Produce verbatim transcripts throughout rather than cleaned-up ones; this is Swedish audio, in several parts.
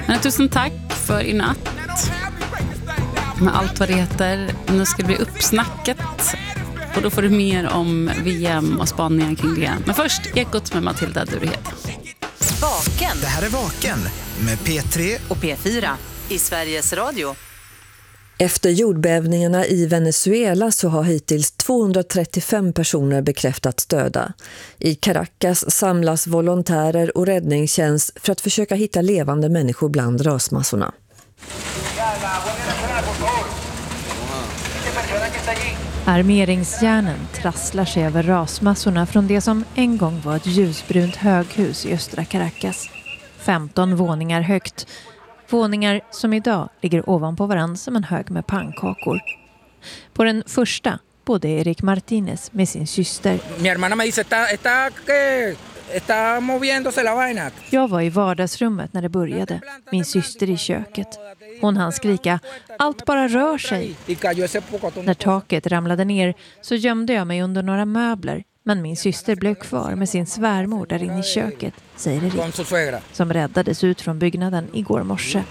Men tusen tack för i natt. Med allt vad det heter. Nu ska det bli uppsnacket. Och då får du mer om V M och spaningar kring det. Men först Ekot med Matilda Durhet. Vaken. Det här är Vaken med P tre och P fyra i Sveriges Radio. Efter jordbävningarna i Venezuela så har hittills tvåhundratrettiofem personer bekräftats döda. I Caracas samlas volontärer och räddningstjänst för att försöka hitta levande människor bland rasmassorna. Armeringsjärnen trasslar sig över rasmassorna från det som en gång var ett ljusbrunt höghus i östra Caracas. femton våningar högt. Våningar som idag ligger ovanpå varann som en hög med pannkakor. På den första bodde Erik Martinez med sin syster. Mi hermana me dice está está que está moviéndose la vaina. Jag var i vardagsrummet när det började. Min syster i köket. Hon hann skrika, allt bara rör sig. När taket ramlade ner så gömde jag mig under några möbler. Men min syster blev kvar med sin svärmor där inne i köket, säger Erik, som räddades ut från byggnaden igår morse.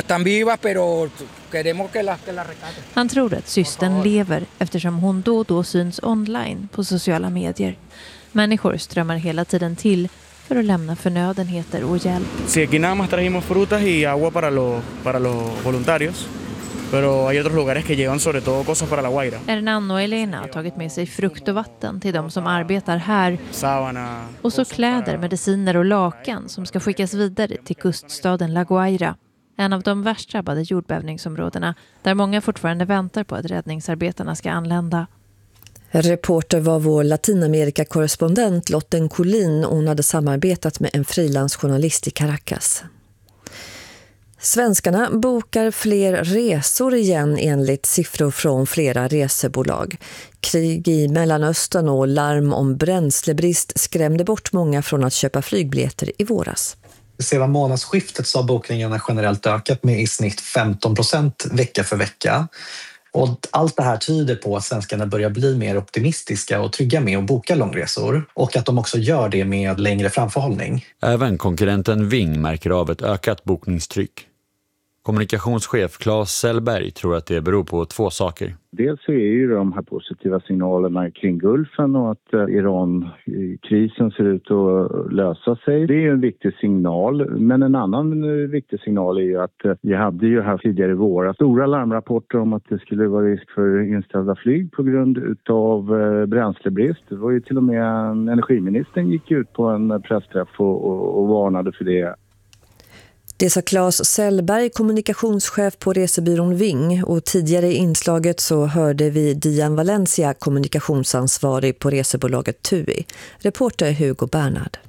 Han tror att systern lever eftersom hon då och då syns online på sociala medier. Människor strömmar hela tiden till för att lämna förnödenheter och hjälp. Si aquí nada más trajimos frutas y agua para los para los voluntarios. Pero hay otros lugares que llevan sobre todo cosas para la Guaira. Hernán och Elena har tagit med sig frukt och vatten till de som arbetar här. Sábana. Och så kläder, mediciner och lakan som ska skickas vidare till kuststaden La Guaira. En av de värst drabbade jordbävningsområdena där många fortfarande väntar på att räddningsarbetarna ska anlända. Reporter var vår Latinamerika-korrespondent Lotten Collin. Hon hade samarbetat med en frilansjournalist i Caracas. Svenskarna bokar fler resor igen enligt siffror från flera resebolag. Krig i Mellanöstern och larm om bränslebrist skrämde bort många från att köpa flygbiljetter i våras. Sedan månadsskiftet så har bokningarna generellt ökat med i snitt femton procent vecka för vecka. Och allt det här tyder på att svenskarna börjar bli mer optimistiska och trygga med att boka långresor och att de också gör det med längre framförhållning. Även konkurrenten Ving märker av ett ökat bokningstryck. Kommunikationschef Claes Sellberg tror att det beror på två saker. Dels så är ju de här positiva signalerna kring Gulfen och att Iran-krisen ser ut att lösa sig. Det är ju en viktig signal, men en annan viktig signal är ju att vi hade ju här tidigare i våra stora larmrapporter om att det skulle vara risk för inställda flyg på grund av bränslebrist. Det var ju till och med energiministern gick ut på en pressträff och, och, och varnade för det. Det sa Claes Sellberg, kommunikationschef på resebyrån Ving, och tidigare i inslaget så hörde vi Dian Valencia, kommunikationsansvarig på resebolaget T U I. Reporter Hugo Bernhard.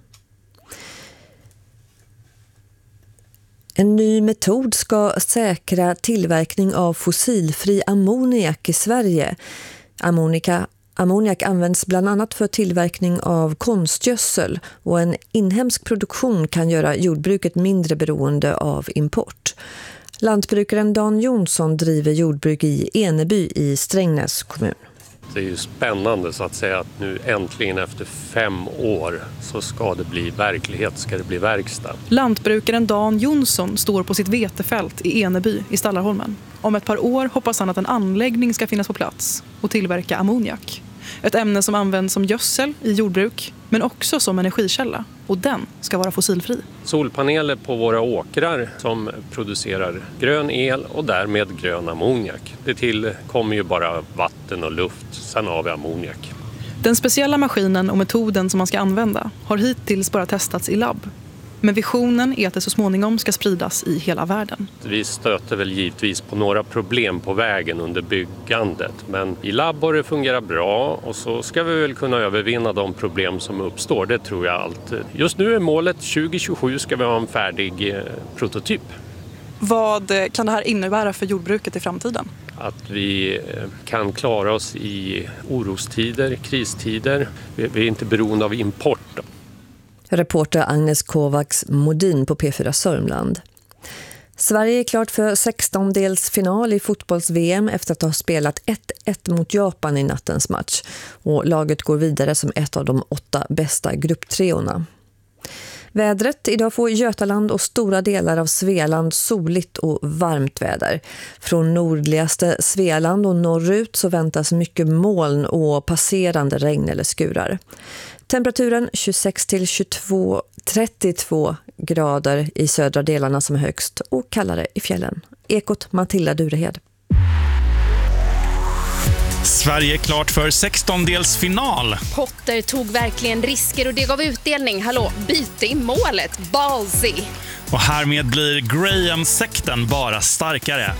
En ny metod ska säkra tillverkning av fossilfri ammoniak i Sverige. Ammonika Ammoniak används bland annat för tillverkning av konstgödsel, och en inhemsk produktion kan göra jordbruket mindre beroende av import. Lantbrukaren Dan Jonsson driver jordbruk i Eneby i Strängnäs kommun. Det är ju spännande så att säga att nu äntligen efter fem år så ska det bli verklighet, ska det bli verkstad. Lantbrukaren Dan Jonsson står på sitt vetefält i Eneby i Stallarholmen. Om ett par år hoppas han att en anläggning ska finnas på plats och tillverka ammoniak. Ett ämne som används som gödsel i jordbruk, men också som energikälla. Och den ska vara fossilfri. Solpaneler på våra åkrar som producerar grön el och därmed grön ammoniak. Det tillkommer ju bara vatten och luft, sen har vi ammoniak. Den speciella maskinen och metoden som man ska använda har hittills bara testats i labb. Men visionen är att det så småningom ska spridas i hela världen. Vi stöter väl givetvis på några problem på vägen under byggandet. Men i labb har det fungerat bra och så ska vi väl kunna övervinna de problem som uppstår. Det tror jag allt. Just nu är målet tjugo tjugosju ska vi ha en färdig eh, prototyp. Vad kan det här innebära för jordbruket i framtiden? Att vi kan klara oss i orostider, kristider. Vi är inte beroende av import. Reporter Agnes Kovacs Modin på P fyra Sörmland. Sverige är klart för sextondelsfinal i fotbolls-V M efter att ha spelat ett ett mot Japan i nattens match. Och laget går vidare som ett av de åtta bästa grupptreorna. Vädret: idag får Götaland och stora delar av Svealand soligt och varmt väder. Från nordligaste Svealand och norrut så väntas mycket moln och passerande regn eller skurar. Temperaturen tjugosex till tjugotvå, trettiotvå grader i södra delarna som är högst och kallare i fjällen. Ekot Matilda Durehed. Sverige är klart för sextondelsfinal. Potter tog verkligen risker och det gav utdelning. Hallå, byte i målet. Ballsy. Och härmed blir Graham-sekten bara starkare.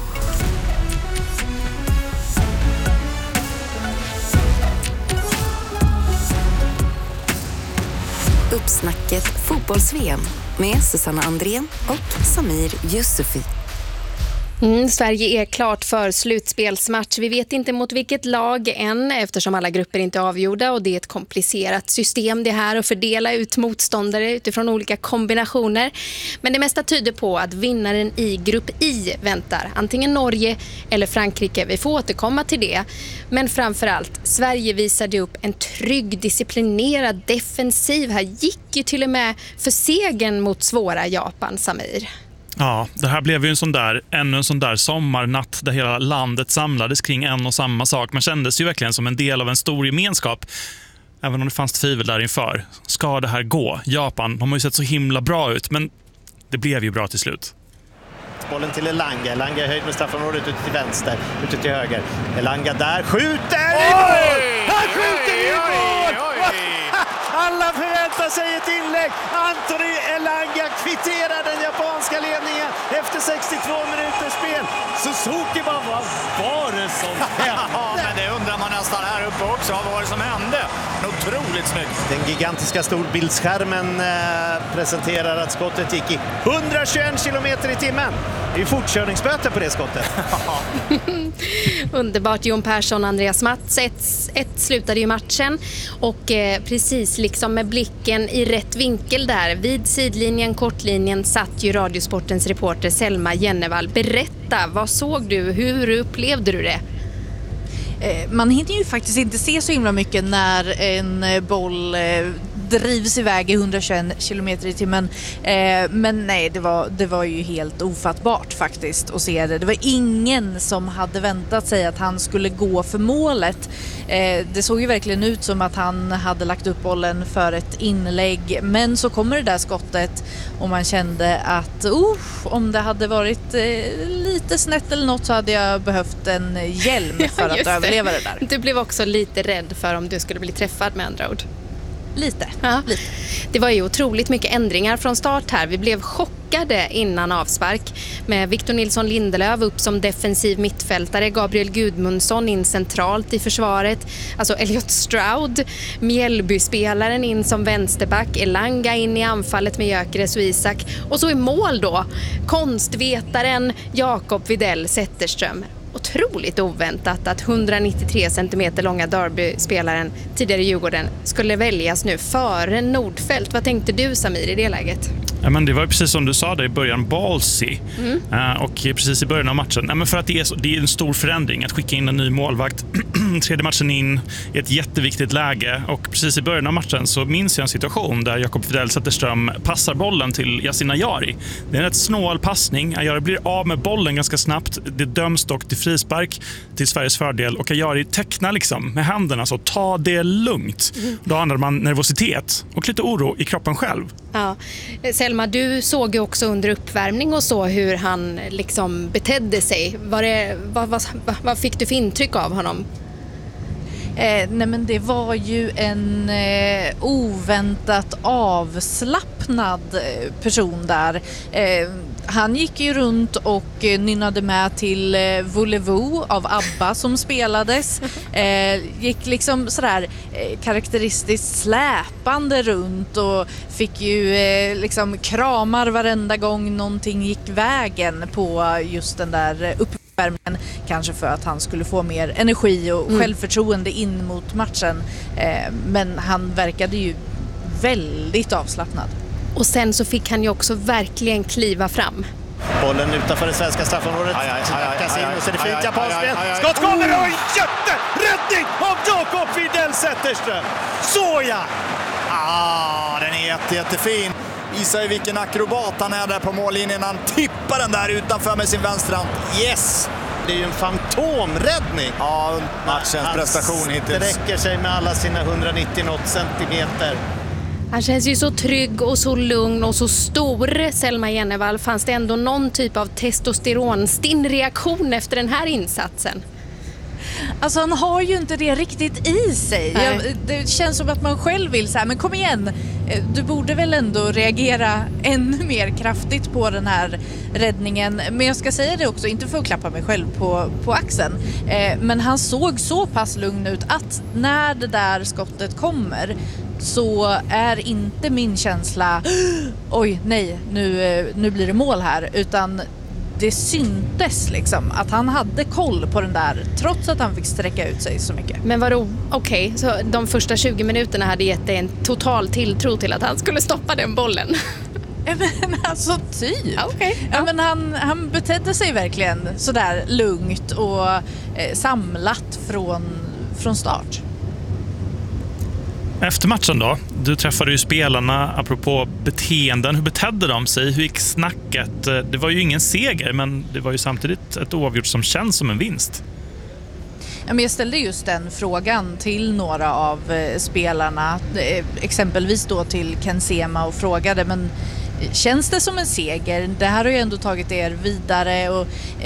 Uppsnacket fotbolls-V M med Susanna Andrén och Samir Yusufi. Mm, Sverige är klart för slutspelsmatch. Vi vet inte mot vilket lag än eftersom alla grupper inte är avgjorda och det är ett komplicerat system det här att fördela ut motståndare utifrån olika kombinationer. Men det mesta tyder på att vinnaren i grupp I väntar. Antingen Norge eller Frankrike. Vi får återkomma till det. Men framförallt, Sverige visade upp en trygg, disciplinerad defensiv. Här gick ju till och med för segern mot svåra Japan, Samir. Ja, det här blev ju en sån där, ännu en sån där sommarnatt där hela landet samlades kring en och samma sak. Man kändes ju verkligen som en del av en stor gemenskap, även om det fanns tvivel där inför. Ska det här gå? Japan, de har ju sett så himla bra ut, men det blev ju bra till slut. Bollen till Elanga. Elanga är höjd med straffområdet ut till vänster, ut till höger. Elanga där, skjuter! Oj! Han skjuter i mål! Alla förväntar sig ett inlägg. Anthony Elanga kvitterar den japanska ledningen efter sextiotvå minuters spel. Suzuki bara, vad var det som hände? Ja, men det undrar man nästan här uppe också. Vad var det som hände? Otroligt snyggt. Den gigantiska storbildsskärmen eh, presenterar att skottet gick i hundratjugoett kilometer i timmen. Det är fortkörningsböter på det skottet. Underbart. Jon Persson och Andreas Mats. Ett, ett slutade ju matchen och eh, precis liksom med blicken i rätt vinkel där vid sidlinjen, kortlinjen satt ju Radiosportens reporter Selma Jennevall. Berätta, vad såg du? Hur upplevde du det? Man hinner ju faktiskt inte se så himla mycket när en boll drivs iväg i hundratjugoett kilometer i timmen. Men nej, det var, det var ju helt ofattbart faktiskt att se det. Det var ingen som hade väntat sig att han skulle gå för målet. Det såg ju verkligen ut som att han hade lagt upp bollen för ett inlägg. Men så kommer det där skottet och man kände att uh, om det hade varit eh, lite snett eller något så hade jag behövt en hjälm för ja, att överleva det. det där. Du blev också lite rädd för om du skulle bli träffad med andra ord. Lite. Ja. Lite. Det var ju otroligt mycket ändringar från start här. Vi blev chockade innan avspark med Victor Nilsson Lindelöf upp som defensiv mittfältare, Gabriel Gudmundsson in centralt i försvaret, alltså Elliot Stroud, Mjällby-spelaren in som vänsterback, Elanga in i anfallet med Gyökeres och Isak och så i mål då konstvetaren Jakob Widell Zetterström. Otroligt oväntat att hundranittiotre centimeter långa Derby-spelaren tidigare i Djurgården skulle väljas nu före Nordfeldt. Vad tänkte du, Samir, i det läget? Ja, men det var ju precis som du sa där i början, ballsy. Mm. Uh, och precis i början av matchen. Ja, men för att det är, så, det är en stor förändring att skicka in en ny målvakt. Tredje matchen in i ett jätteviktigt läge. Och precis i början av matchen så minns jag en situation där Jakob Widell Zetterström passar bollen till Yasin Ayari. Det är en rätt snål passning. Ayari blir av med bollen ganska snabbt. Det döms dock till frispark till Sveriges fördel. Och Ayari tecknar liksom med händerna så ta det lugnt. Mm. Då handlar man nervositet och lite oro i kroppen själv. Ja, Selma, du såg ju också under uppvärmning och så hur han liksom betedde sig. Var det, vad, vad, vad fick du för intryck av honom? Eh, nej men det var ju en eh, oväntat avslappnad person där. Eh, han gick ju runt och eh, nynnade med till eh, Voulez-vous av ABBA som spelades. Eh, gick liksom sådär eh, karaktäristiskt släpande runt och fick ju eh, liksom kramar varenda gång någonting gick vägen på just den där upp. Kanske för att han skulle få mer energi och mm. självförtroende in mot matchen. Eh, men han verkade ju väldigt avslappnad. Och sen så fick han ju också verkligen kliva fram. Bollen utanför det svenska straffområdet. Knackas in och så är det fint japanspel. Skott kommer och jätteräddning av Jakob Widell Zetterström. Så ja! Ah, den är jätte, jättefin. Visar ju vilken akrobat han är där på mållinjen. Han tippar den där utanför med sin vänsterhand. Yes! Det är ju en fantomräddning. Ja, matchens han prestation hittills. Det räcker sig med alla sina hundranittio centimeter. Han känns ju så trygg och så lugn och så stor, Selma Jennevall. Fanns det ändå någon typ av testosteronstinn reaktion efter den här insatsen? Alltså han har ju inte det riktigt i sig. Jag, det känns som att man själv vill så här, men kom igen. Du borde väl ändå reagera ännu mer kraftigt på den här räddningen. Men jag ska säga det också, inte för att klappa mig själv på, på axeln. Eh, men han såg så pass lugn ut att när det där skottet kommer så är inte min känsla oj nej, nu, nu blir det mål här, utan det syntes liksom att han hade koll på den där trots att han fick sträcka ut sig så mycket. Men vadå, okej, okay, så de första tjugo minuterna hade gett dig en total tilltro till att han skulle stoppa den bollen? Men alltså typ. Ja, okay. Ja. Ja, men han, han betedde sig verkligen sådär lugnt och eh, samlat från, från start. Efter matchen då, du träffade ju spelarna apropå beteenden. Hur betedde de sig? Hur gick snacket? Det var ju ingen seger, men det var ju samtidigt ett oavgjort som känns som en vinst. Ja, men jag ställde just den frågan till några av spelarna, exempelvis då till Ken Sema, och frågade, men känns det som en seger? Det här har ju ändå tagit er vidare, och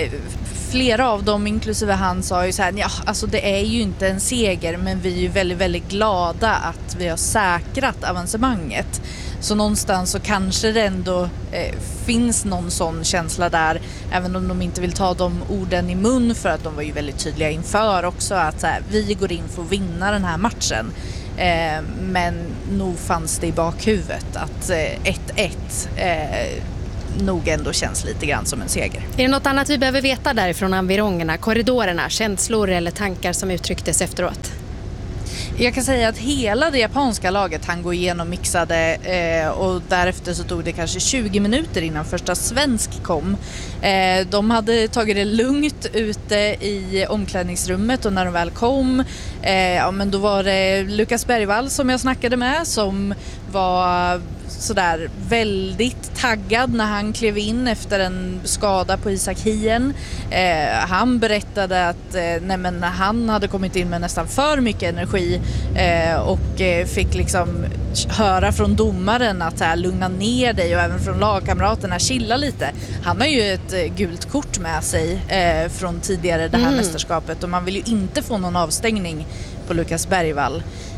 flera av dem, inklusive han, sa ju så här, ja, alltså det är ju inte en seger, men vi är ju väldigt, väldigt glada att vi har säkrat avancemanget. Så någonstans så kanske det ändå eh, finns någon sån känsla där, även om de inte vill ta de orden i mun, för att de var ju väldigt tydliga inför också att så här, vi går in för att vinna den här matchen. Eh, men nog fanns det i bakhuvudet att eh, ett ett eh, nog ändå känns lite grann som en seger. Är det något annat vi behöver veta därifrån environgerna, korridorerna, känslor eller tankar som uttrycktes efteråt? Jag kan säga att hela det japanska laget han går igenom mixade eh, och därefter så tog det kanske tjugo minuter innan första svensk kom. Eh, de hade tagit det lugnt ute i omklädningsrummet, och när de väl kom eh, ja, men då var det Lukas Bergvall som jag snackade med, som var sådär väldigt taggad när han klev in efter en skada på Isak Hien. Eh, han berättade att eh, nej, men han hade kommit in med nästan för mycket energi eh, och eh, fick liksom höra från domaren att här, lugna ner dig, och även från lagkamraterna, chilla lite. Han har ju ett eh, gult kort med sig eh, från tidigare det här mm. mästerskapet, och man vill ju inte få någon avstängning på Lukas Bergvall.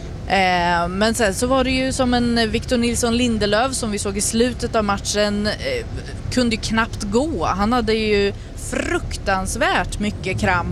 Eh, men sen så var det ju som en Victor Nilsson Lindelöf som vi såg i slutet av matchen, eh, kunde ju knappt gå. Han hade ju fruktansvärt mycket kramp.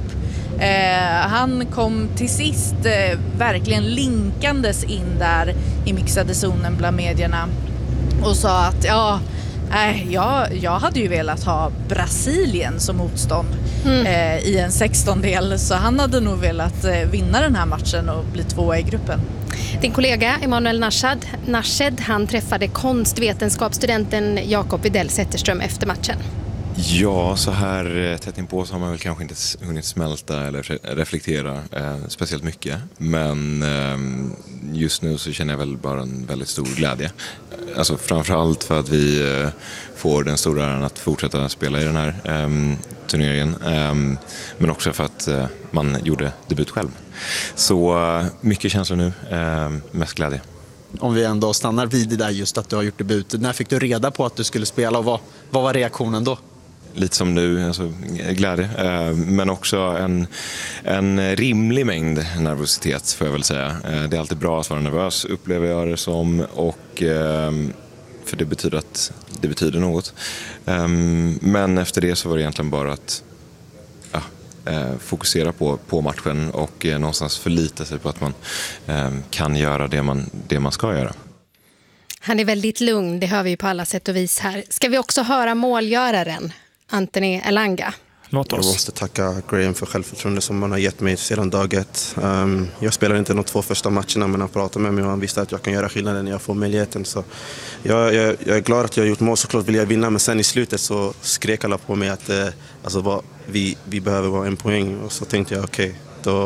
Eh, han kom till sist eh, verkligen linkandes in där i mixade zonen bland medierna och sa att ja, nej, jag, jag hade ju velat ha Brasilien som motstånd mm. eh, i en sextondel, så han hade nog velat eh, vinna den här matchen och bli tvåa i gruppen. Din kollega Emanuel Nashed, Nashed han träffade konstvetenskapsstudenten Jakob Widell Zetterström efter matchen. Ja, så här tätt inpå så har man väl kanske inte hunnit smälta eller reflektera eh, speciellt mycket. Men eh, just nu så känner jag väl bara en väldigt stor glädje. Alltså framförallt för att vi eh, får den stora äran att fortsätta spela i den här eh, turneringen. Eh, men också för att eh, man gjorde debut själv. Så eh, mycket känslor nu, eh, mest glädje. Om vi ändå stannar vid det där just att du har gjort debut. När fick du reda på att du skulle spela, och vad, vad var reaktionen då? Lite som nu, alltså glädje, eh, men också en, en rimlig mängd nervositet får jag väl säga. Eh, det är alltid bra att vara nervös, upplever jag det som, och, eh, för det betyder att det betyder något. Eh, men efter det så var det egentligen bara att ja, eh, fokusera på, på matchen och eh, någonstans förlita sig på att man eh, kan göra det man, det man ska göra. Han är väldigt lugn, det hör vi på alla sätt och vis här. Ska vi också höra målgöraren, Anthony Elanga? Låt oss. Jag måste tacka Graham för självförtroende som han har gett mig sedan dag ett. Um, jag spelade inte de två första matcherna, men han pratade med mig och han visste att jag kan göra skillnaden när jag får möjligheten. Så jag, jag, jag är glad att jag har gjort mål, såklart vill jag vinna, men sen i slutet så skrek alla på mig att eh, alltså, vad, vi, vi behöver vara en poäng. Och så tänkte jag okej, okay, då,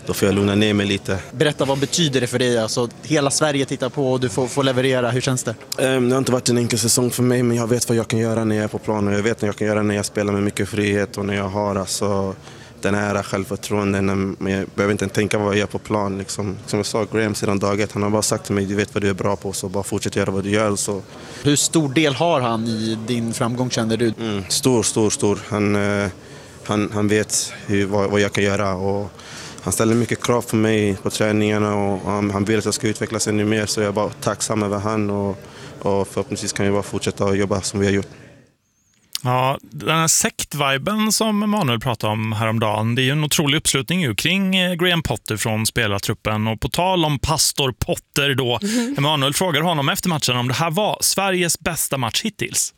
då får jag lugna ner mig lite. Berätta, vad betyder det för dig? Alltså, hela Sverige tittar på och du får, får leverera. Hur känns det? Um, det har inte varit en enkel säsong för mig, men jag vet vad jag kan göra när jag är på plan. Och jag vet vad jag kan göra när jag spelar med mycket frihet och när jag har alltså, den här självförtroenden. Men jag behöver inte tänka vad jag gör på plan. Liksom. Som jag sa, Graham sedan dag ett, han har bara sagt till mig, du vet vad du är bra på, så bara fortsätt göra vad du gör. Så. Hur stor del har han i din framgång, känner du? Mm, stor, stor, stor. Han, uh, han, han vet hur, vad, vad jag kan göra och han ställer mycket krav på mig på träningarna och han, han vill att jag ska utvecklas ännu mer, så jag är bara tacksam över han och, och förhoppningsvis kan jag bara fortsätta att jobba som vi har gjort. Ja, den här sektviben som Emanuel pratade om häromdagen, det är ju en otrolig uppslutning ju kring Graham Potter från spelartruppen. Och på tal om pastor Potter då, mm. Emanuel frågar honom efter matchen om det här var Sveriges bästa match hittills.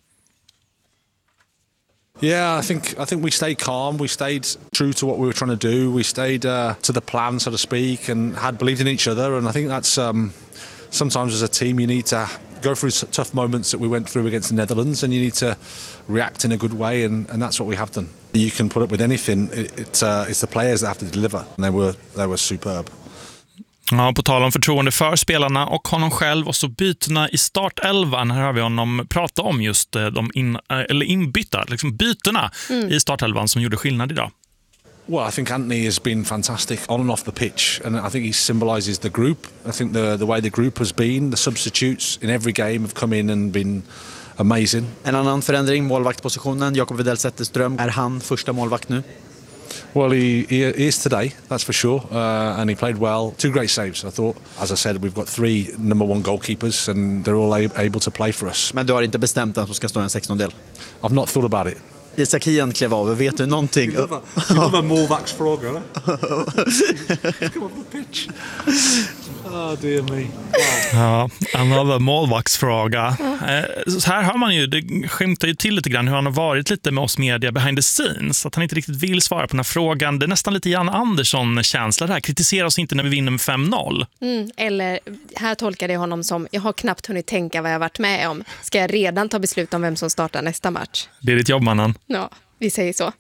Yeah, I think I think we stayed calm. We stayed true to what we were trying to do. We stayed uh, to the plan, so to speak, and had believed in each other. And I think that's um, sometimes as a team you need to go through tough moments that we went through against the Netherlands, and you need to react in a good way, and, and that's what we have done. You can put up with anything. It, it's uh, it's the players that have to deliver, and they were they were superb. Ja, på tal om förtroende för spelarna och honom själv och så bytena i startelvan. Här har vi honom prata om just de in, eller inbytta, liksom bytena mm. i startelvan som gjorde skillnad idag. Well, I think Anthony has been fantastic on and off the pitch, and I think he symbolises the group. I think the the way the group has been, the substitutes in every game have come in and been amazing. En annan förändring, målvaktpositionen. Jakob Widell Zetterström, är han första målvakt nu? Well, he, he is today, that's for sure, uh, and he played well. Two great saves, I thought. As I said, we've got three number one goalkeepers, and they're all a- able to play for us. Men du har inte bestämt att de ska stå en sextondel? I've not thought about it. Isak Hien klev av, vet du någonting? Det var en målvaktsfråga, eller? Come on the pitch. Oh, dear me. Wow. Ja, another målvaktsfråga. Så här har man ju, det skymtar ju till lite grann hur han har varit lite med oss media behind the scenes. Att han inte riktigt vill svara på den här frågan. Det är nästan lite Jan Andersson-känsla det här. Kritisera oss inte när vi vinner med fem noll. Mm, eller här tolkar det honom som, jag har knappt hunnit tänka vad jag varit med om. Ska jag redan ta beslut om vem som startar nästa match? Det är ditt jobb, mannen. Ja, vi säger så.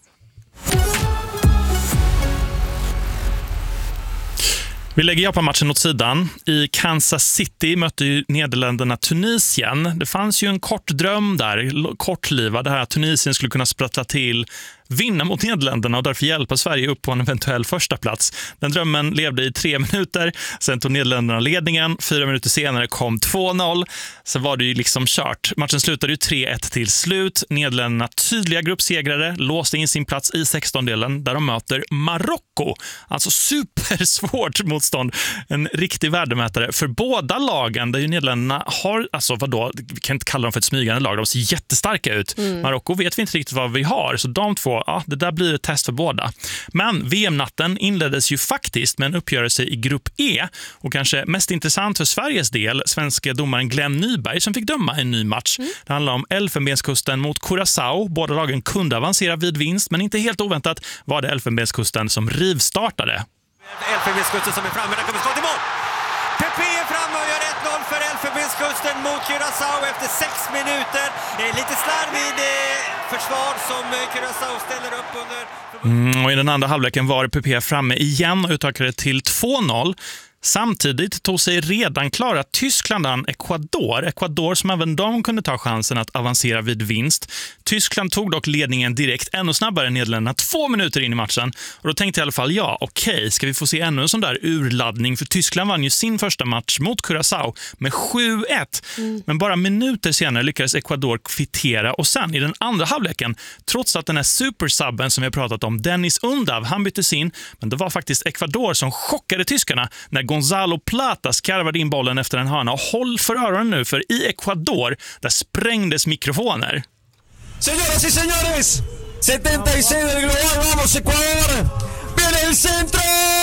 Vi lägger Japan-matchen åt sidan. I Kansas City mötte ju Nederländerna Tunisien. Det fanns ju en kort dröm där, kortlivad, det här att Tunisien skulle kunna sprattla till, vinna mot Nederländerna och därför hjälpa Sverige upp på en eventuell första plats. Den drömmen levde i tre minuter, sen tog Nederländerna ledningen, fyra minuter senare kom två noll, så var det ju liksom kört. Matchen slutade ju tre ett till slut. Nederländerna tydliga gruppsegrare, låste in sin plats i sextondelen där de möter Marocko. Alltså supersvårt motstånd. En riktig värdemätare för båda lagen, där ju Nederländerna har, alltså vadå, vi kan inte kalla dem för ett smygande lag, de ser jättestarka ut. Mm. Marocko vet vi inte riktigt vad vi har, så de två, ja, det där blir ett test för båda. Men V M-natten inleddes ju faktiskt med en uppgörelse i grupp E, och kanske mest intressant för Sveriges del, svenska domaren Glenn Nyberg som fick döma en ny match. Mm. Det handlar om Elfenbenskusten mot Curaçao. Båda lagen kunde avancera vid vinst, men inte helt oväntat var det Elfenbenskusten som rivstartade. Elfenbenskusten som är framme, där kommer skott i mål! Pepe är framme och gör ett noll för Elfenbenskusten mot Curaçao efter sex minuter. Det är lite slarvigt försvar som Curaçao ställer upp under. Mm, och i den andra halvleken var Pepe framme igen och utökade till två noll. Samtidigt tog sig redan klara Tyskland an Ecuador. Ecuador som även de kunde ta chansen att avancera vid vinst. Tyskland tog dock ledningen direkt ännu snabbare än Nederländerna två minuter in i matchen. Och då tänkte jag i alla fall, ja okej, okay, ska vi få se ännu en sån där urladdning? För Tyskland vann ju sin första match mot Curaçao med sju ett. Mm. Men bara minuter senare lyckades Ecuador kvittera. Och sen i den andra halvleken, trots att den här supersubben som vi har pratat om, Dennis Undav, han byttes in. Men det var faktiskt Ecuador som chockade tyskarna när Gonzalo Plata skarvade in bollen efter en hörna. Och håll för öronen nu, för i Ecuador där sprängdes mikrofoner. Señoras y señores, sjuttionio del global, vamos Ecuador! Viene el centro!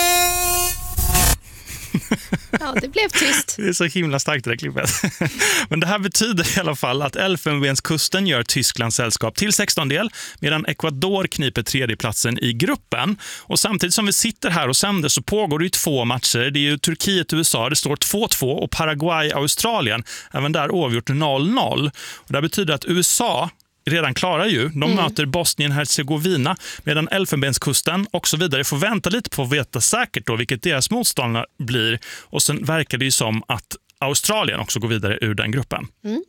Ja, det blev tyst. Det är så himla starkt det där klippet. Men det här betyder i alla fall att Elfenbenskusten gör Tysklands sällskap till sextondel, medan Ecuador kniper tredjeplatsen i gruppen. Och samtidigt som vi sitter här och sänder så pågår det ju två matcher. Det är ju Turkiet och U S A, det står två två, och Paraguay Australien, även där avgjort noll noll. Och det betyder att U S A redan klara ju. De mm. möter Bosnien-Hercegovina, medan Elfenbenskusten och så vidare får vänta lite på att veta säkert då vilket deras motståndare blir. Och sen verkar det ju som att Australien också går vidare ur den gruppen. Mm.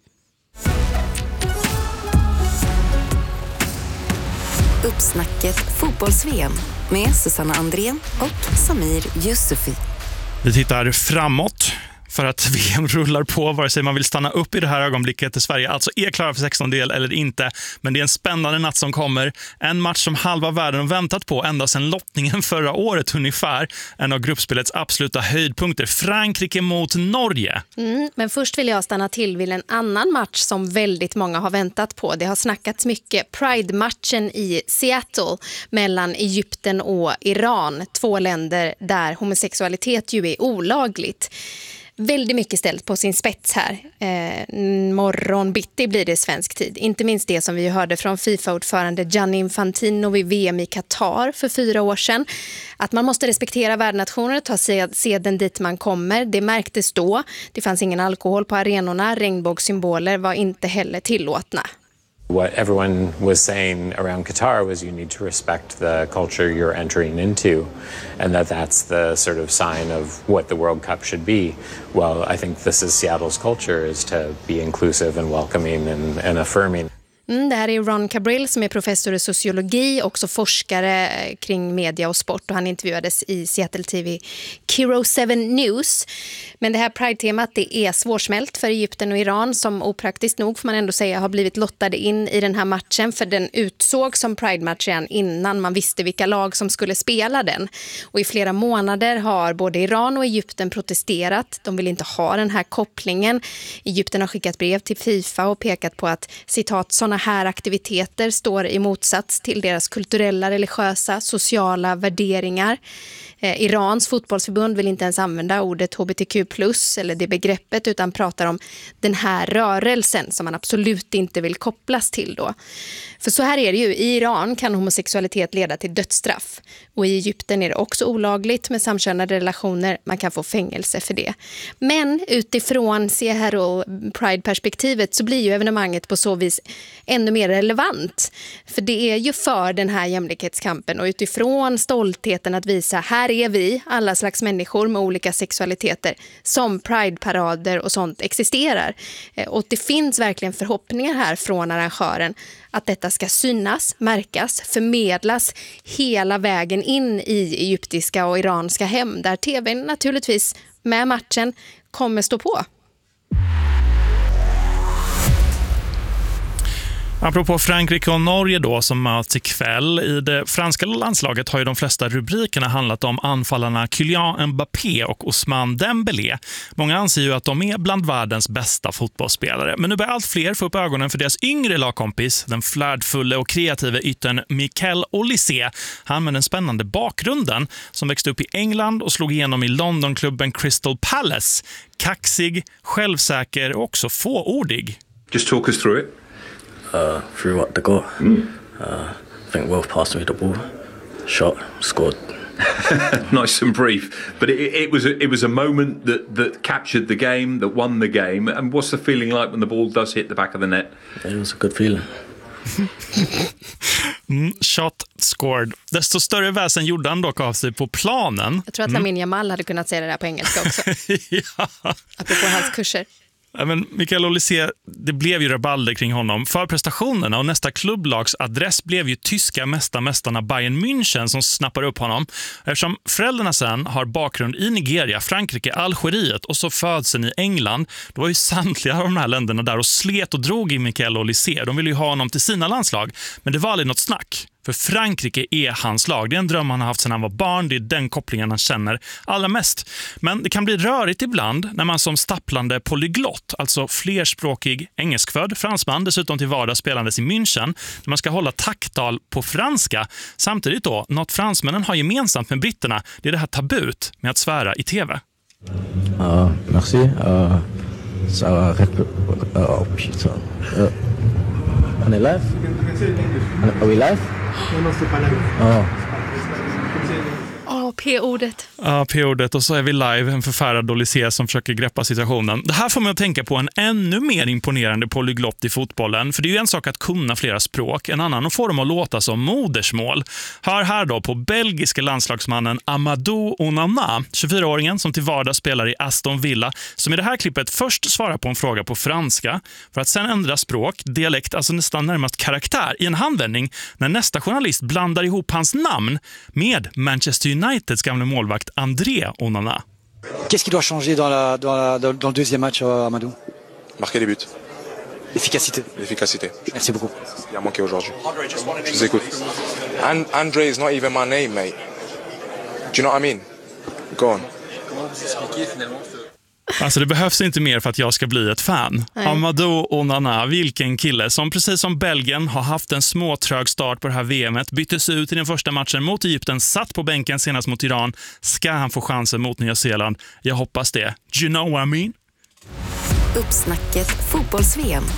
Uppsnacket fotbolls-V M med Susanna Andrén och Samir Yusufi. Vi tittar framåt för att V M rullar på, vare sig man vill stanna upp i det här ögonblicket i Sverige alltså är klara för sextondel eller inte. Men det är en spännande natt som kommer. En match som halva världen har väntat på ända sedan lottningen förra året ungefär. En av gruppspelets absoluta höjdpunkter. Frankrike mot Norge. Mm, men först vill jag stanna till vid en annan match som väldigt många har väntat på. Det har snackats mycket. Pride-matchen i Seattle mellan Egypten och Iran. Två länder där homosexualitet ju är olagligt. Väldigt mycket ställt på sin spets här. Eh, morgon bitti blir det svensk tid. Inte minst det som vi hörde från FIFA-ordförande Gianni Infantino vid V M i Qatar för fyra år sedan. Att man måste respektera värdnationer och ta seden dit man kommer. Det märktes då. Det fanns ingen alkohol på arenorna. Regnbågssymboler var inte heller tillåtna. What everyone was saying around Qatar was you need to respect the culture you're entering into, and that that's the sort of sign of what the World Cup should be. Well, I think this is Seattle's culture, is to be inclusive and welcoming and, and affirming. Mm, det här är Ron Cabril som är professor i sociologi, också forskare kring media och sport, och han intervjuades i Seattle T V Kiro sju News. Men det här Pride-temat, det är svårsmält för Egypten och Iran som opraktiskt nog får man ändå säga har blivit lottade in i den här matchen, för den utsåg som Pride-matchen innan man visste vilka lag som skulle spela den. Och i flera månader har både Iran och Egypten protesterat. De vill inte ha den här kopplingen. Egypten har skickat brev till FIFA och pekat på att citat sådana här aktiviteter står i motsats till deras kulturella, religiösa, sociala värderingar. Eh, Irans fotbollsförbund vill inte ens använda ordet H B T Q plus eller det begreppet, utan pratar om den här rörelsen som man absolut inte vill kopplas till då. För så här är det ju, i Iran kan homosexualitet leda till dödsstraff, och i Egypten är det också olagligt med samkönade relationer, man kan få fängelse för det. Men utifrån Seattle Pride-perspektivet så blir ju evenemanget på så vis ännu mer relevant, för det är ju för den här jämlikhetskampen och utifrån stoltheten att visa här är vi, alla slags människor med olika sexualiteter, som Pride-parader och sånt existerar. Och det finns verkligen förhoppningar här från arrangören att detta ska synas, märkas, förmedlas hela vägen in i egyptiska och iranska hem, där tvn naturligtvis med matchen kommer stå på. Apropå Frankrike och Norge då som möts ikväll. I det franska landslaget har ju de flesta rubrikerna handlat om anfallarna Kylian Mbappé och Ousmane Dembélé. Många anser ju att de är bland världens bästa fotbollsspelare. Men nu börjar allt fler få upp ögonen för deras yngre lagkompis, den flärdfulla och kreativa yttern Michael Olise. Han med den spännande bakgrunden som växte upp i England och slog igenom i Londonklubben Crystal Palace. Kaxig, självsäker och också fåordig. Just talk us through it. Uh, threw up the goal. Mm. Uh, I think Wolf passed me the ball, shot, scored. Nice and brief, but it, it was a, it was a moment that, that captured the game, that won the game. And what's the feeling like when the ball does hit the back of the net? It was a good feeling. mm, shot, scored. Desto större väsen gjorde han dock av sig på planen. Jag tror att mm. Lamine Yamal hade kunnat säga det där på engelska också. ja. Apropå hans kurser. Ja, men Michael Olise, det blev ju rabalder kring honom för prestationerna, och nästa klubblags adress blev ju tyska mästarmästarna Bayern München som snappar upp honom. Eftersom föräldrarna sen har bakgrund i Nigeria, Frankrike, Algeriet och så födseln i England, då var ju samtliga av de här länderna där och slet och drog i Michael Olise. De ville ju ha honom till sina landslag, men det var aldrig något snack. För Frankrike är hans lag. Det är en dröm han har haft sedan han var barn. Det är den kopplingen han känner allra mest. Men det kan bli rörigt ibland när man som stapplande polyglott, alltså flerspråkig engelskfödd fransman, dessutom till vardags spelandes i München, när man ska hålla tacktal på franska. Samtidigt då, något fransmännen har gemensamt med britterna, det är det här tabut med att svära i tv. Uh, merci. Uh, så, uh, oh, putain. Uh, on est live? Are we live? Oh, P-ordet. Ja, P-ordet. Och så är vi live, en förfärad Olysée som försöker greppa situationen. Det här får mig att tänka på en ännu mer imponerande polyglott i fotbollen. För det är ju en sak att kunna flera språk, en annan att få dem att låta som modersmål. Hör här då på belgiska landslagsmannen Amadou Onana, tjugofyraåringen som till vardags spelar i Aston Villa, som i det här klippet först svarar på en fråga på franska för att sen ändra språk, dialekt, alltså nästan närmast karaktär i en handvändning när nästa journalist blandar ihop hans namn med Manchester Uniteds gamla målvakt André Onana. Qu'est-ce qui doit changer dans, la, dans, la, dans, dans le deuxième match, euh, Amadou? Marquer des buts. L'efficacité. L'efficacité. Merci beaucoup. Il a manqué aujourd'hui. Je vous écoute. And, André is not even my name, mate. Do you know what I mean? Go on. Alltså det behövs inte mer för att jag ska bli ett fan. Nej. Amadou Onana, vilken kille som precis som Belgien har haft en småtrög start på det här V M:et, byttes ut i den första matchen mot Egypten, satt på bänken senast mot Iran. Ska han få chansen mot Nya Zeeland? Jag hoppas det. Do you know what I mean? Uppsnacket fotbolls-V M.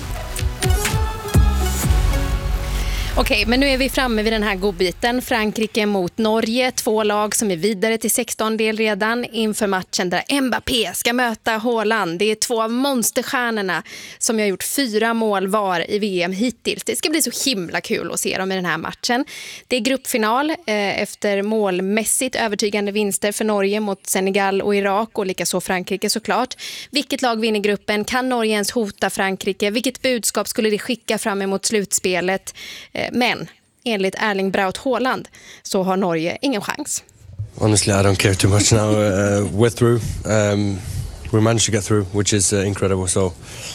Okej, men nu är vi framme vid den här godbiten. Frankrike mot Norge, två lag som är vidare till sexton-del redan inför matchen där Mbappé ska möta Haaland. Det är två av monsterstjärnorna som har gjort fyra mål var i V M hittills. Det ska bli så himla kul att se dem i den här matchen. Det är gruppfinal eh, efter målmässigt övertygande vinster för Norge mot Senegal och Irak och likaså Frankrike såklart. Vilket lag vinner gruppen? Kan Norge ens hota Frankrike? Vilket budskap skulle det skicka fram emot slutspelet? Eh, Men enligt Erling Braut Haaland så har Norge ingen chans. Honestly, I don't care too much now. Uh, we're through. Um, we managed to get through, which is uh, incredible. So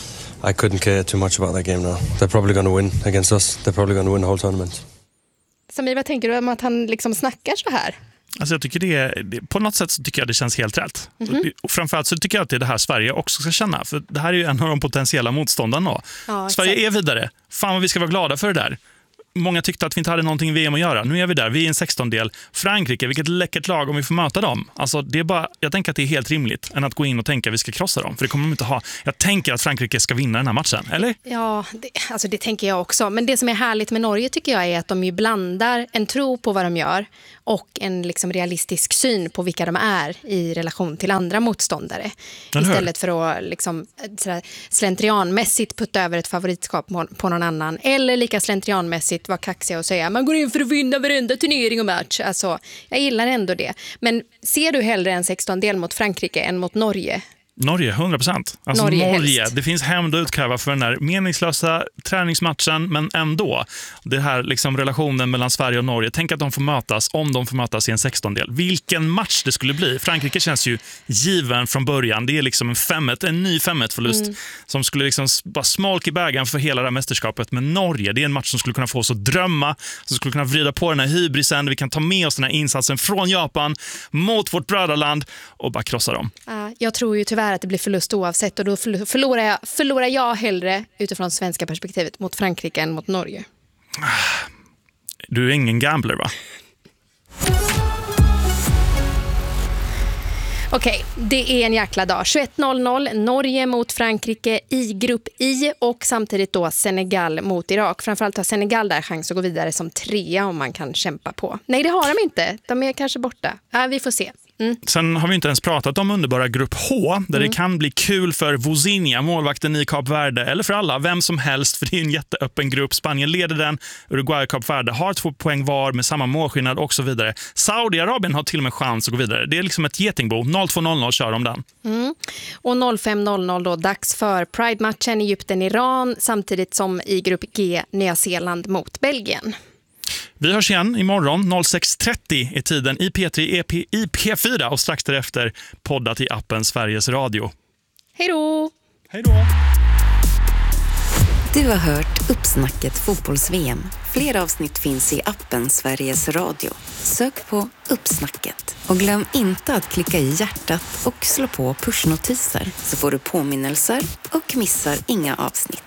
I couldn't care too much about that game now. They're probably going to win against us. They're probably going to win the whole tournament. Samir, vad tänker du om att han liksom snackar så här? Alltså jag tycker det, det på något sätt så tycker jag det känns helt rätt. Mm-hmm. Och framförallt så tycker jag att det är det här Sverige också ska känna. För det här är ju en av de potentiella motståndarna. Ja, Sverige exakt. är vidare. Fan vad vi ska vara glada för det där. Många tyckte att vi inte hade någonting i V M att göra. Nu är vi där, vi är en sexton-del. Frankrike, vilket läckert lag om vi får möta dem. Alltså det är bara, jag tänker att det är helt rimligt än att gå in och tänka att vi ska krossa dem. För det kommer de inte ha. Jag tänker att Frankrike ska vinna den här matchen, eller? Ja, det, alltså det tänker jag också. Men det som är härligt med Norge tycker jag är att de ju blandar en tro på vad de gör och en liksom realistisk syn på vilka de är i relation till andra motståndare. Istället för att liksom, sådär, slentrianmässigt putta över ett favoritskap på någon annan. Eller lika slentrianmässigt vara kaxiga och säga man går in för att vinna varenda turnering och match. Alltså, jag gillar ändå det. Men ser du hellre en sexton-del mot Frankrike än mot Norge? Norge, hundra procent. Alltså Norge, Norge, det finns hämnd att utkräva för den här meningslösa träningsmatchen, men ändå. Det här liksom relationen mellan Sverige och Norge. Tänk att de får mötas, om de får mötas i en sexton-del. Vilken match det skulle bli. Frankrike känns ju given från början. Det är liksom en femmet, en ny femmet-förlust mm. som skulle liksom bara smolk i bägen för hela det här mästerskapet. Men Norge, det är en match som skulle kunna få oss att drömma, som skulle kunna vrida på den här hybrisen. Vi kan ta med oss den här insatsen från Japan mot vårt brödraland och bara krossa dem. Uh, jag tror ju tyvärr att det blir förlust oavsett och då förlorar jag, förlorar jag hellre utifrån svenska perspektivet mot Frankrike än mot Norge. Du är ingen gambler, va? Okej, det är en jäkla dag. tjugoett noll noll, Norge mot Frankrike i grupp I och samtidigt då Senegal mot Irak. Framförallt har Senegal där chans att gå vidare som trea om man kan kämpa på. Nej, det har de inte. De är kanske borta. Ja, vi får se. Mm. Sen har vi inte ens pratat om underbara grupp H där mm. det kan bli kul för Vozinha, målvakten i Kap Verde, eller för alla, vem som helst, för det är en jätteöppen grupp. Spanien leder den, Uruguay och Kap Verde har två poäng var med samma målskillnad och så vidare. Saudiarabien har till och med chans att gå vidare. Det är liksom ett getingbo. noll två noll noll kör om den. Mm. Och noll fem noll noll då dags för Pride-matchen Egypten-Iran samtidigt som i grupp G Nya Zeeland mot Belgien. Vi hörs igen imorgon. noll sex trettio är tiden i P tre, E P, i P fyra och strax därefter poddat i appen Sveriges Radio. Hej då! Hej då! Du har hört Uppsnacket fotbolls-V M. Fler avsnitt finns i appen Sveriges Radio. Sök på Uppsnacket. Och glöm inte att klicka i hjärtat och slå på pushnotiser så får du påminnelser och missar inga avsnitt.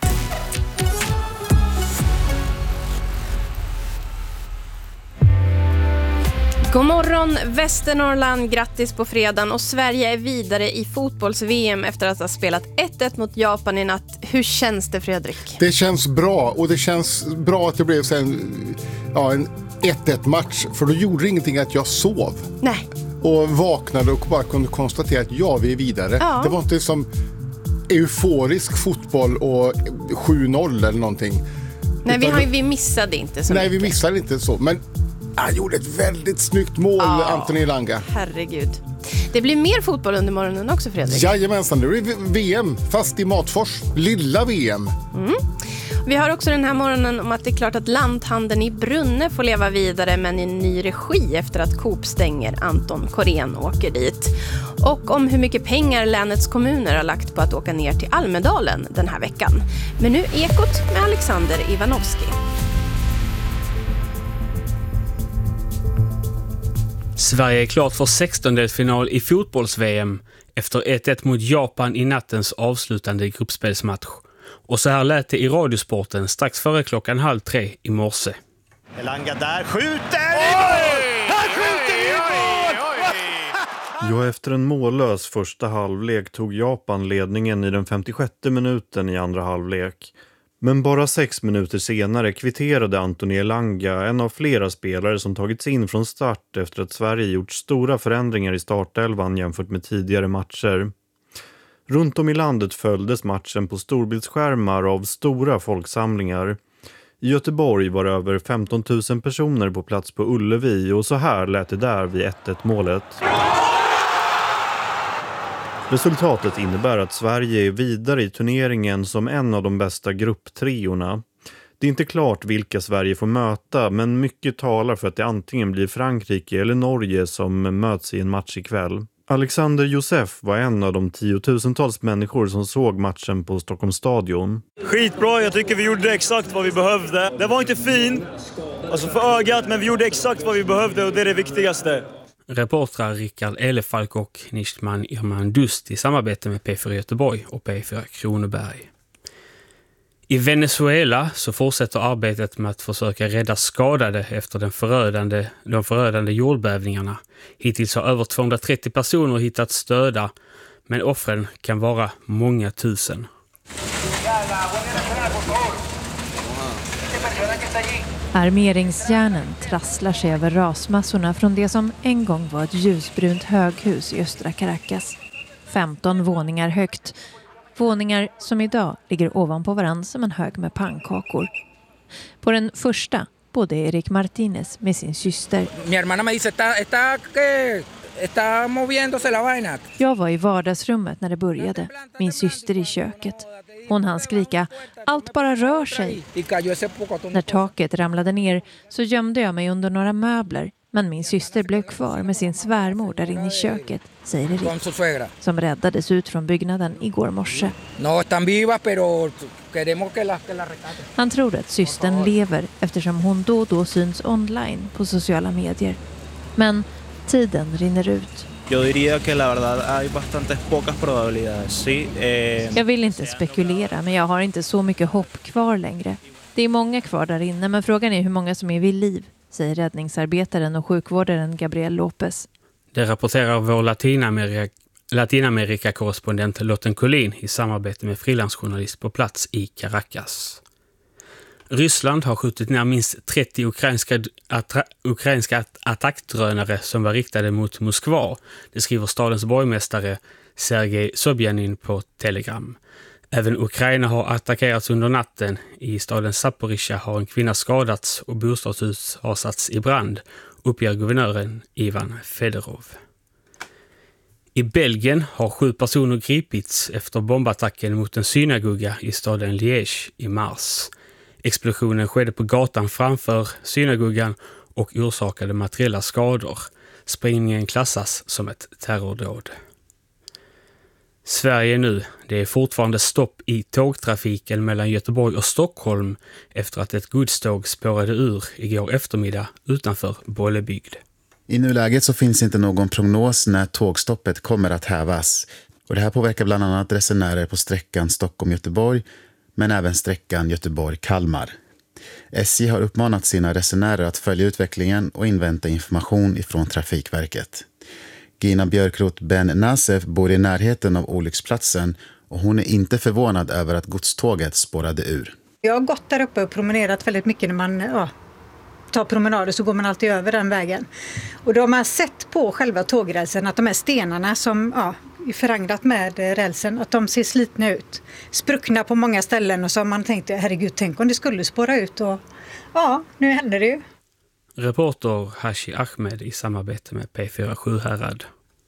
God morgon Västernorrland, grattis på fredagen och Sverige är vidare i fotbolls-V M efter att ha spelat ett ett mot Japan i natt. Hur känns det, Fredrik? Det känns bra och det känns bra att det blev en, ja, en ett ett match, för då gjorde det ingenting att jag sov. Nej. och vaknade och bara kunde konstatera att ja, vi är vidare. Ja. Det var inte som euforisk fotboll och sju noll eller någonting. Nej, vi, Utan, har, vi missade inte så Nej, mycket. vi missade inte så. Men han gjorde ett väldigt snyggt mål, Ja. Anthony Elanga. Herregud. Det blir mer fotboll under morgonen också, Fredrik. Jajamensan, det är V M, fast i Matfors. Lilla V M. Mm. Vi har också den här morgonen om att det är klart att lanthandeln i Brunne får leva vidare, men i ny regi efter att Coop stänger. Anton Korén åker dit. Och om hur mycket pengar länets kommuner har lagt på att åka ner till Almedalen den här veckan. Men nu Ekot med Alexander Ivanovski. Sverige är klart för sextondelsfinal i fotbolls-V M efter ett ett mot Japan i nattens avslutande gruppspelsmatch. Och så här lät det i Radiosporten strax före klockan halv tre i morse. Elanga där, skjuter i mål! Han skjuter i mål! Ja, efter en mållös första halvlek tog Japan ledningen i den femtiosjätte minuten i andra halvlek. Men bara sex minuter senare kvitterade Anthony Elanga, en av flera spelare som tagits in från start efter att Sverige gjort stora förändringar i startelvan jämfört med tidigare matcher. Runt om i landet följdes matchen på storbildsskärmar av stora folksamlingar. I Göteborg var över femton tusen personer på plats på Ullevi och så här lät det där vid ett ett målet. Resultatet innebär att Sverige är vidare i turneringen som en av de bästa grupptreorna. Det är inte klart vilka Sverige får möta, men mycket talar för att det antingen blir Frankrike eller Norge som möts i en match ikväll. Alexander Josef var en av de tiotusentals människor som såg matchen på Stockholms stadion. Skitbra, jag tycker vi gjorde exakt vad vi behövde. Det var inte fint, alltså för ögat, men vi gjorde exakt vad vi behövde och det är det viktigaste. Reportrar Rickard Elefalk och Nishman Irman Dust i samarbete med P fyra Göteborg och P fyra Kronoberg. I Venezuela så fortsätter arbetet med att försöka rädda skadade efter den förödande, de förödande jordbävningarna. Hittills har över tvåhundratrettio personer hittats döda, men offren kan vara många tusen. Armeringsjärnen trasslar sig över rasmassorna från det som en gång var ett ljusbrunt höghus i östra Caracas. femton våningar högt. Våningar som idag ligger ovanpå varann som en hög med pannkakor. På den första bodde Erik Martinez med sin syster. Mi hermana me dice, está, está, está moviéndose la vaina. Jag var i vardagsrummet när det började. Min syster i köket. Hon hann skrika, allt bara rör sig. När taket ramlade ner så gömde jag mig under några möbler. Men min syster blev kvar med sin svärmor där inne i köket, säger Erik, som räddades ut från byggnaden igår morse. Han tror att systern lever eftersom hon då och då syns online på sociala medier. Men tiden rinner ut. Jag diría que la verdad hay bastantes pocas probabilidades. Sí, eh... Jag vill inte spekulera, men jag har inte så mycket hopp kvar längre. Det är många kvar där inne, men frågan är hur många som är vid liv, säger räddningsarbetaren och sjukvårdaren Gabriel Lopez. Det rapporterar vår Latinamerika, Latinamerika-korrespondent Lotten Collin i samarbete med frilansjournalist på plats i Caracas. Ryssland har skjutit ner minst trettio ukrainska, attra, ukrainska attackdrönare som var riktade mot Moskva. Det skriver stadens borgmästare Sergej Sobjanin på Telegram. Även Ukraina har attackerats under natten. I staden Zaporizjzja har en kvinna skadats och bostadshus har satts i brand, uppger guvernören Ivan Fedorov. I Belgien har sju personer gripits efter bombattacken mot en synagoga i staden Liège i mars. Explosionen skedde på gatan framför synagogan och orsakade materiella skador. Sprängningen klassas som ett terrordåd. Sverige nu. Det är fortfarande stopp i tågtrafiken mellan Göteborg och Stockholm efter att ett godståg spårade ur igår eftermiddag utanför Bollebygd. I nuläget så finns inte någon prognos när tågstoppet kommer att hävas. Och det här påverkar bland annat resenärer på sträckan Stockholm-Göteborg men även sträckan Göteborg-Kalmar. S J har uppmanat sina resenärer att följa utvecklingen och invänta information ifrån Trafikverket. Gina Björkroth Ben Nasef bor i närheten av olycksplatsen och hon är inte förvånad över att godståget spårade ur. Jag har gått där uppe och promenerat väldigt mycket när man ja, ta promenader så går man alltid över den vägen. Och då har man sett på själva tågrälsen att de här stenarna som ja, är föranglat med rälsen, att de ser slitna ut. Spruckna på många ställen och så har man tänkt, herregud, tänk om det skulle spåra ut. Och ja, nu händer det ju. Reporter Hashi Ahmed i samarbete med P fyra Sjuhärad.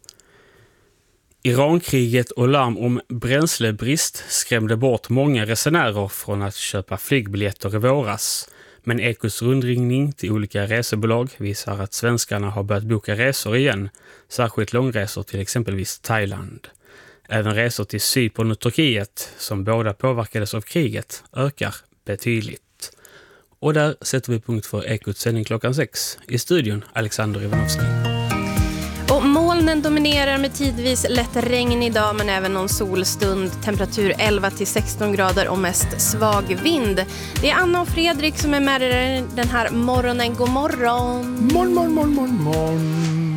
Irankriget och larm om bränslebrist skrämde bort många resenärer från att köpa flygbiljetter i våras. Men Ekos rundringning till olika resebolag visar att svenskarna har börjat boka resor igen, särskilt långresor till exempelvis Thailand. Även resor till Cypern och Turkiet, som båda påverkades av kriget, ökar betydligt. Och där sätter vi punkt för Ekots sändning klockan sex. I studion Alexander Ivanovski. Och molnen dominerar med tidvis lätt regn idag, men även någon solstund. Temperatur elva till sexton grader och mest svag vind. Det är Anna och Fredrik som är med den här morgonen. God morgon! Morgon, morgon, morgon, morgon.